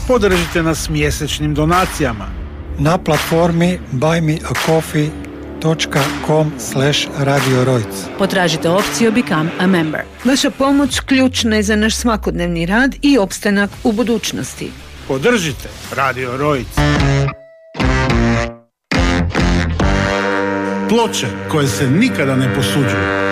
Podržite nas mjesečnim donacijama na platformi buymeacoffee.com/Radio Rojc. Potražite opciju Become a Member. Vaša pomoć ključna je za naš svakodnevni rad i opstanak u budućnosti. Podržite Radio Rojc. Ploče koje se nikada ne posuđuju.